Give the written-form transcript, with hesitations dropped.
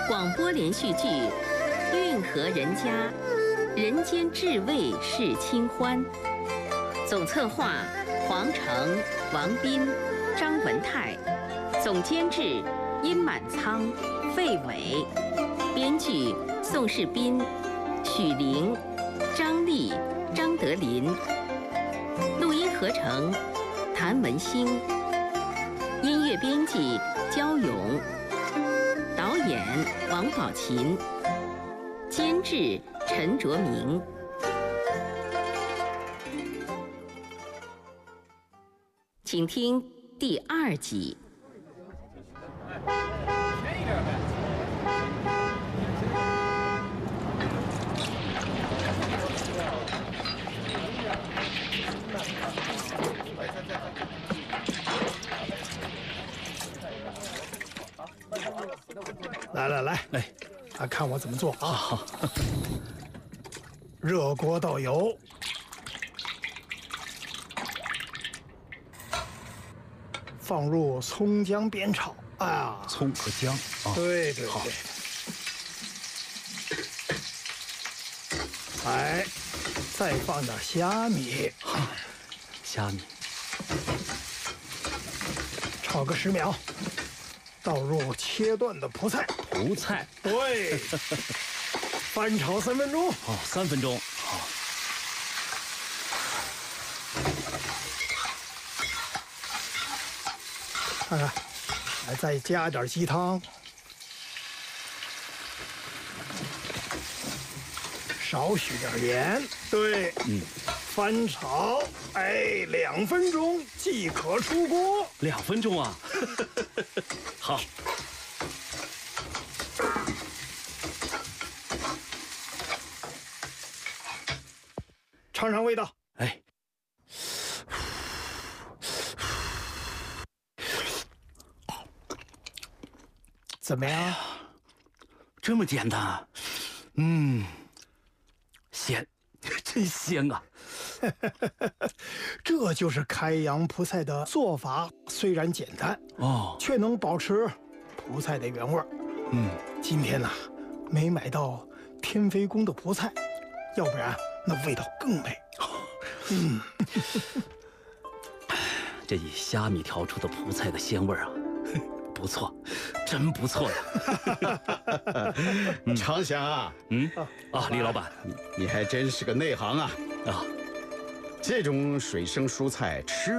广播连续剧《运河人家》，人间至味是清欢。总策划黄成、王斌、张文泰，总监制殷满仓、费伟，编剧宋世斌、许玲、张丽、张德林，录音合成谭文兴，音乐编辑焦勇，导演王宝琴，监制陈卓明。请听第2集。 来，看我怎么做啊！好，热锅倒油，放入葱姜煸炒啊， 葱和姜啊， 对，哎，再放点虾米， 虾米， 炒个10秒，倒入切断的葡菜，对，翻炒3分钟， 好，3分钟，好， 看看，来再加点鸡汤，少许点盐，对，翻炒，2分钟即可出锅。 2分钟啊，好。 尝尝味道， 哎， 怎么样？ 这么简单？鲜，真鲜啊！ 这就是开阳葡菜的做法，虽然简单却能保持葡菜的原味儿。今天呐，没买到天妃宫的葡菜，要不然那味道更美。 这以虾米调出的葡菜的鲜味啊，不错，真不错呀！ 常祥啊， 李老板， 你还真是个内行啊！ 啊， 这种水生蔬菜吃